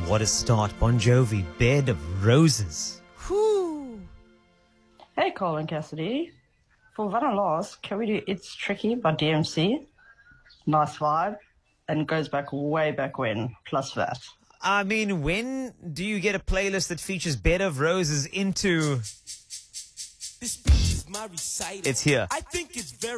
what a start. Bon Jovi, Bed of Roses. Whew. Hey, Colin Cassidy. For Vanna Lost, can we do It's Tricky by DMC? Nice vibe. And goes back way back when, plus that. I mean, when do you get a playlist that features Bed of Roses into... This speech is my recital. It's here. I think it's very